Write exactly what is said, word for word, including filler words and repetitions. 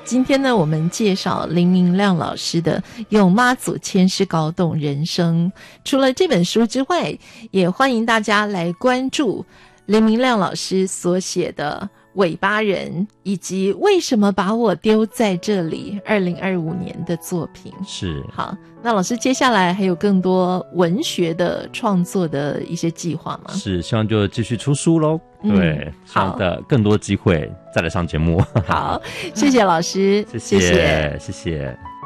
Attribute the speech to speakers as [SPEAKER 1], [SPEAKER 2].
[SPEAKER 1] 今天呢，我们介绍林明亮老师的《用妈祖千诗搞懂人生》。除了这本书之外，也欢迎大家来关注林明亮老师所写的尾巴人以及为什么把我丢在这里二零二五年的作品。
[SPEAKER 2] 是，
[SPEAKER 1] 好，那老师接下来还有更多文学的创作的一些计划吗？
[SPEAKER 2] 是，希望就继续出书咯。嗯、对，希望的更多机会再来上节目。
[SPEAKER 1] 好，谢谢老师，
[SPEAKER 2] 谢谢，谢谢。